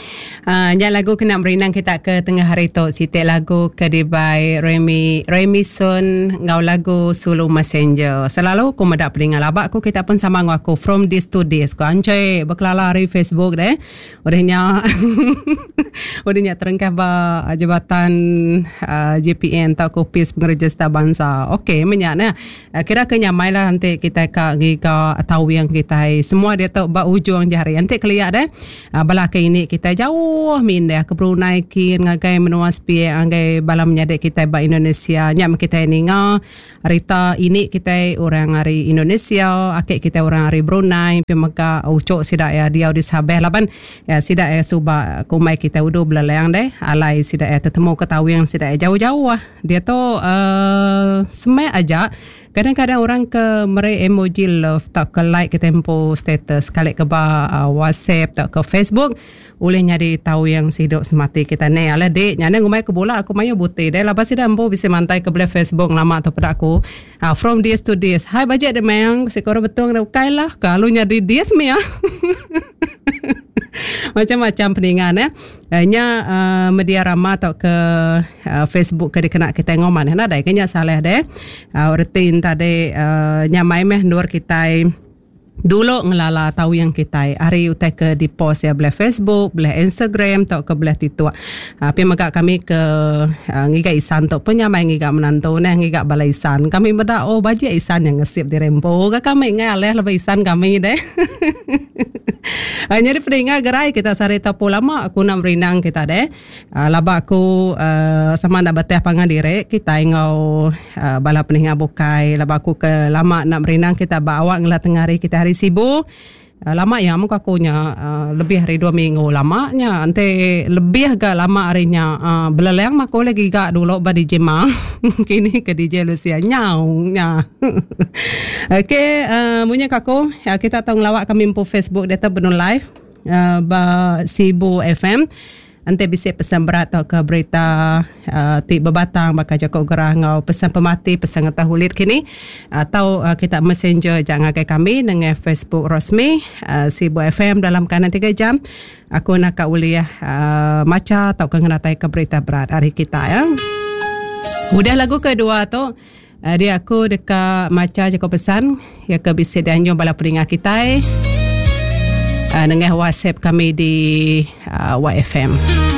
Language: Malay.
Nya lagu kena berenang kita ke tengah hari tu. Sitik lagu kedibai Remy Sun ngau lagu Sulu Messenger. Selalu aku medak peningal labak aku kita pun sama ngau aku from this to this. Ku ancoy berkelala hari Facebook deh. Udahnya udahnya terengkah ba jabatan JPN atau Kopis Pengerjesta Bangsa. Okey menyaknya kira kenyamai lah nanti kita ka tahu yang kita semua dia tahu ba ujung jari. Nanti kelihat deh. Balak ini kita jauh minda ke Brunei kin ngagai menuas pi ngagai balam nyadek kita ba Indonesia nyam kita ni Rita ini kita orang hari Indonesia akik kita orang hari Brunei pi maka ucok sida ya dia di sabeh laban ya sida ya suba kumai kita udah belalang deh alai sida ya tetemu ketahui yang sida ya jauh-jauh dia tu semai aja. Kadang-kadang orang ke mere emoji love tak ke like ke tempo status kali ke ba WhatsApp tak ke Facebook boleh nyari tahu yang hidup semati kita ni ala dek nyana ngumai ke bola aku mayo buti dah lepas ida ambo bisa mantai ke belah Facebook lama atau pada aku from this to this hai bajet de mayang sekor betul nak kailah kalau nyari this me ya macam-macam peningan nya media ramah atau ke Facebook ke dikena kita ngoman nah dai kenya salah deh rutin tadi nyamai meh luar kita dulu ngelala tahu yang kita hari utai ke di post ya belah Facebook belah Instagram atau ke belah titu tapi maka kami ke ngiga isan tu penyamai ngiga menantu nah ngiga balai isan kami beda baje isan yang ngesip di rempo kami ngaleh lebih isan kami deh hanya di peringat gerai kita sarita lama aku nak berenang kita deh laba aku sama nak betah pangadire kita ingau bala peningat bukai laba aku ke lama nak berenang kita bawa ngelat tengah hari kita hari sibuk lama ya muka akunya lebih hari 2 minggu lamanya ante lebih agak lama harinya belelang mako lagi gak dulu badi jema kini ke DJ Lucia nyaunya okey punya kako ya, kita tahu ngelawak kami po Facebook data benun live ba Sibu FM ante bisa pesan berat atau ke berita ti bebatang bakal Joko Gerah ngau pesan pemati pesan ngetahulit kini atau kita messenger jangan ke kami dengan Facebook resmi Sibu FM dalam kanan 3 jam aku nak uliah maca atau kengenatai ke berita berat hari kita ya. Udah lagu kedua tu dia aku dekat maca Joko pesan ya ke bisa danyo bala peringat kita dengan WhatsApp kami di YFM.